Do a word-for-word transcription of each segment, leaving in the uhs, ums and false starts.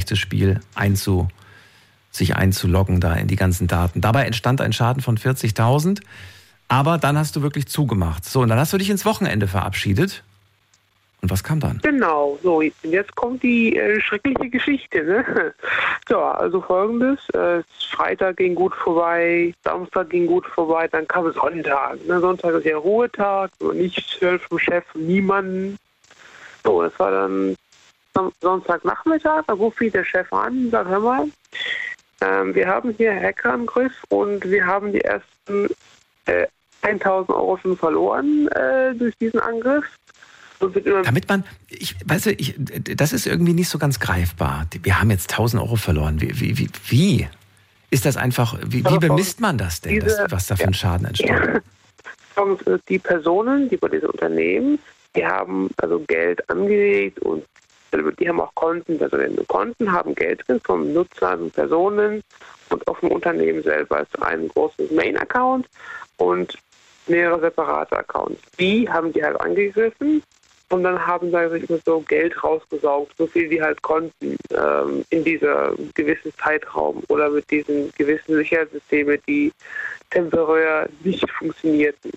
leichtes Spiel, einzu, sich einzuloggen da in die ganzen Daten. Dabei entstand ein Schaden von vierzigtausend, aber dann hast du wirklich zugemacht. So, und dann hast du dich ins Wochenende verabschiedet. Und was kam dann? Genau, so, jetzt kommt die äh, schreckliche Geschichte, ne? Ja, also folgendes, äh, Freitag ging gut vorbei, Samstag ging gut vorbei, dann kam Sonntag. Ne? Sonntag ist ja Ruhetag, so nichts hört vom Chef, niemanden. So, das war dann Sonntagnachmittag, da ruft mich der Chef an und sagt, hör mal, ähm, wir haben hier Hackerangriff und wir haben die ersten äh, tausend Euro schon verloren äh, durch diesen Angriff. Damit man, ich weißt du, ich, das ist irgendwie nicht so ganz greifbar. Wir haben jetzt tausend Euro verloren. Wie, wie, wie, wie? Ist das einfach, wie, wie bemisst man das denn, diese, das, was da für ein Schaden entsteht? Ja. Die Personen, die bei diesem Unternehmen, die haben also Geld angelegt und die haben auch Konten, also Konten haben Geld drin vom Nutzer und Personen und auf dem Unternehmen selber ist ein großes Main-Account und mehrere separate Accounts. Die haben die halt angegriffen. Und dann haben sie sich mit so Geld rausgesaugt, so viel die halt konnten ähm, in dieser gewissen Zeitraum oder mit diesen gewissen Sicherheitssystemen, die temporär nicht funktionierten.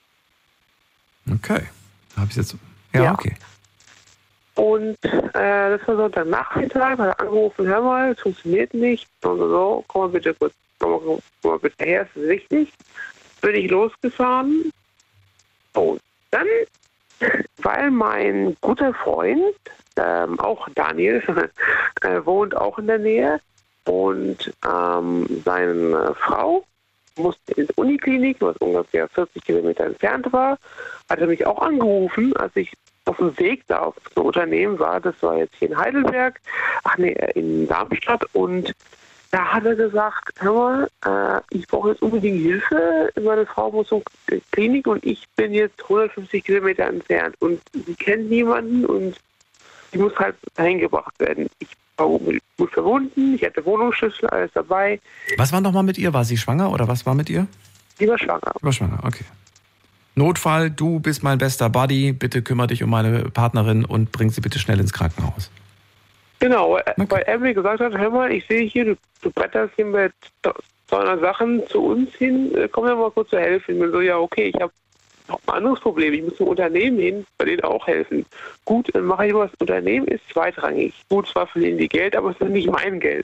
Okay, habe ich jetzt. Ja, ja, okay. Und äh, das war Sonntagnachmittag, hat er angerufen, hör mal, es funktioniert nicht. Und so, komm mal bitte kurz, komm mal, komm mal bitte her, es ist wichtig. Bin ich losgefahren. Und dann, weil mein guter Freund, ähm, auch Daniel, äh, wohnt auch in der Nähe und ähm, seine Frau musste in die Uniklinik, was ungefähr vierzig Kilometer entfernt war, hat er mich auch angerufen, als ich auf dem Weg da auf das Unternehmen war. Das war jetzt hier in Heidelberg, ach nee, in Darmstadt und da hat er gesagt, hör mal, äh, ich brauche jetzt unbedingt Hilfe. Meine Frau muss zur Klinik und ich bin jetzt hundertfünfzig Kilometer entfernt. Und sie kennt niemanden und sie muss halt dahin gebracht werden. Ich war gut verbunden, ich hatte Wohnungsschlüssel, alles dabei. Was war nochmal mit ihr? War sie schwanger oder was war mit ihr? Sie war schwanger. Sie war schwanger, okay. Notfall, du bist mein bester Buddy, bitte kümmere dich um meine Partnerin und bring sie bitte schnell ins Krankenhaus. Genau, okay. Weil er mir gesagt hat, hör mal, ich sehe hier, du, du bretterst hier mit so Sachen zu uns hin, komm mir mal kurz zu helfen. Ich bin so, ja okay, ich habe noch ein anderes Problem, ich muss zum Unternehmen hin, bei denen auch helfen. Gut, dann mache ich was, das Unternehmen ist zweitrangig. Gut, zwar verlieren die Geld, aber es ist nicht mein Geld.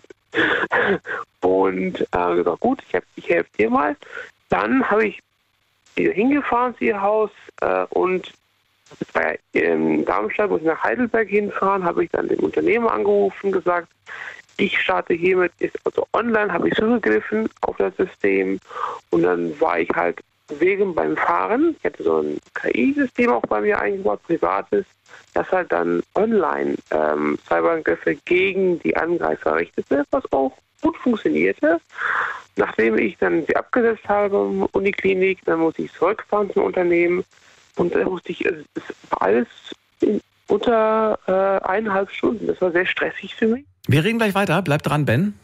Und äh, gesagt, gut, ich, hab, ich helfe dir mal. Dann habe ich wieder hingefahren zu ihr Haus äh, und bei in Darmstadt, wo ich nach Heidelberg hinfahren, habe ich dann den Unternehmer angerufen, gesagt, ich starte hiermit, ist also online, habe ich zugegriffen auf das System und dann war ich halt wegen beim Fahren, ich hatte so ein K I-System auch bei mir eingebaut, privates, das halt dann online ähm, Cyberangriffe gegen die Angreifer richtete, was auch gut funktionierte. Nachdem ich dann sie abgesetzt habe in der Uniklinik, dann musste ich zurückfahren zum Unternehmen. Und dann wusste ich, es war alles in unter äh, eineinhalb Stunden. Das war sehr stressig für mich. Wir reden gleich weiter. Bleib dran, Ben.